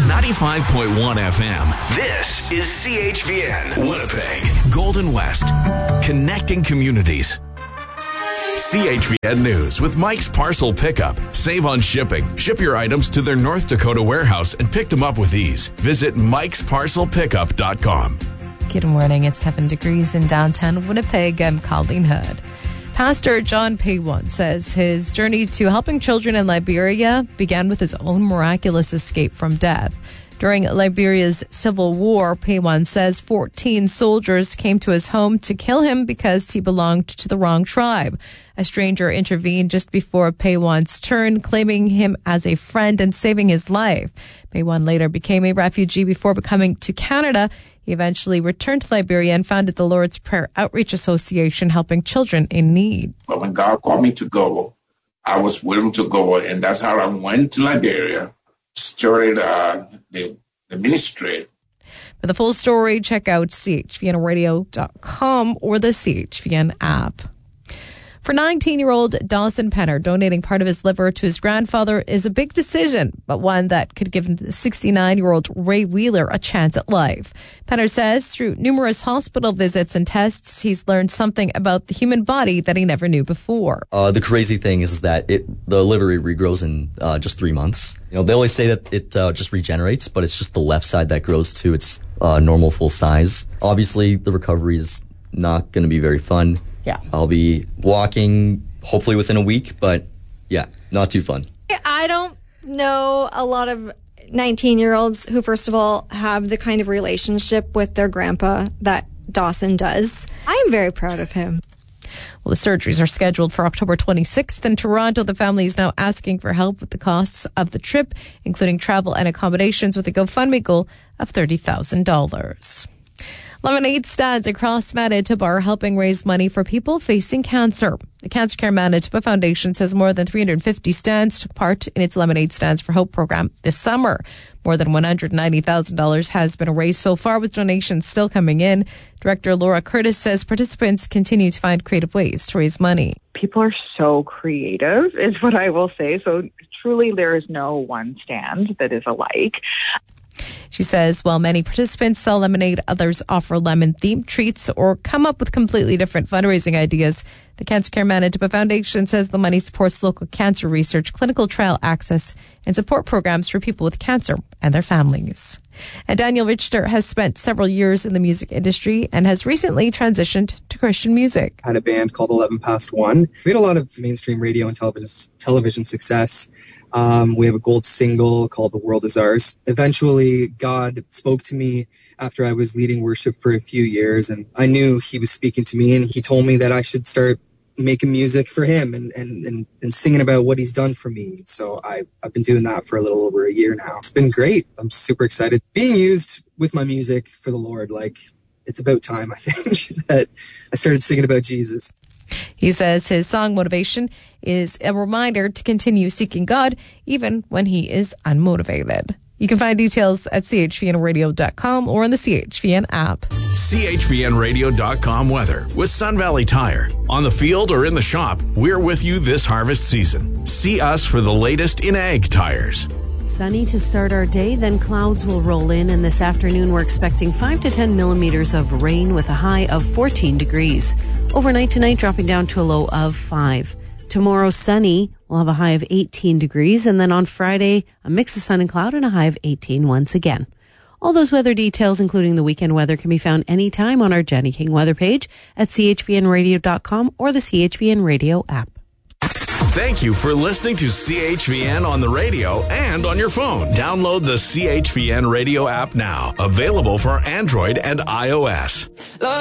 95.1 FM. This is CHVN, Winnipeg, Golden West, connecting communities. CHVN News with Mike's Parcel Pickup. Save on shipping. Ship your items to their North Dakota warehouse and pick them up with ease. Visit mikesparcelpickup.com. Good morning. It's 7 degrees in downtown Winnipeg. I'm Colleen Hood. Pastor John Paywon says his journey to helping children in Liberia began with his own miraculous escape from death. During Liberia's civil war, Paywon says 14 soldiers came to his home to kill him because he belonged to the wrong tribe. A stranger intervened just before Paywon's turn, claiming him as a friend and saving his life. Paywon later became a refugee before coming to Canada. He eventually returned to Liberia and founded the Lord's Prayer Outreach Association, helping children in need. But when God called me to go, I was willing to go, and that's how I went to Liberia, started the ministry. For the full story, check out chvnradio.com or the CHVN app. For 19-year-old Dawson Penner, donating part of his liver to his grandfather is a big decision, but one that could give 69-year-old Ray Wheeler a chance at life. Penner says through numerous hospital visits and tests, he's learned something about the human body that he never knew before. The crazy thing is that the liver regrows in just 3 months. You know, they always say that it just regenerates, but it's just the left side that grows to its normal full size. Obviously, the recovery is not going to be very fun. Yeah. I'll be walking hopefully within a week, but yeah, not too fun. I don't know a lot of 19-year-olds who, first of all, have the kind of relationship with their grandpa that Dawson does. I am very proud of him. Well, the surgeries are scheduled for October 26th in Toronto. The family is now asking for help with the costs of the trip, including travel and accommodations, with a GoFundMe goal of $30,000. Lemonade stands across Manitoba are helping raise money for people facing cancer. The Cancer Care Manitoba Foundation says more than 350 stands took part in its Lemonade Stands for Hope program this summer. More than $190,000 has been raised so far, with donations still coming in. Director Laura Curtis says participants continue to find creative ways to raise money. People are so creative, is what I will say. So truly, there is no one stand that is alike. She says while many participants sell lemonade, others offer lemon-themed treats or come up with completely different fundraising ideas. The Cancer Care Manitoba Foundation says the money supports local cancer research, clinical trial access, and support programs for people with cancer and their families. And Daniel Richter has spent several years in the music industry and has recently transitioned to Christian music. I had a band called 11 Past One. We had a lot of mainstream radio and television success. We have a gold single called The World Is Ours. Eventually, God spoke to me after I was leading worship for a few years, and I knew he was speaking to me, and he told me that I should start making music for him and singing about what he's done for me. So I've been doing that for a little over a year now. It's been great. I'm super excited. Being used with my music for the Lord, it's about time, I think, that I started singing about Jesus. He says his song Motivation is a reminder to continue seeking God even when he is unmotivated. You can find details at chvnradio.com or in the CHVN app. CHVNradio.com weather with Sun Valley Tire. On the field or in the shop, we're with you this harvest season. See us for the latest in ag tires. Sunny to start our day, then clouds will roll in, and this afternoon we're expecting 5 to 10 millimeters of rain with a high of 14 degrees. Overnight tonight, dropping down to a low of 5. Tomorrow, sunny. We'll have a high of 18 degrees, and then on Friday, a mix of sun and cloud and a high of 18 once again. All those weather details, including the weekend weather, can be found anytime on our Jenny King weather page at chvnradio.com or the CHVN Radio app. Thank you for listening to CHVN on the radio and on your phone. Download the CHVN Radio app now. Available for Android and iOS.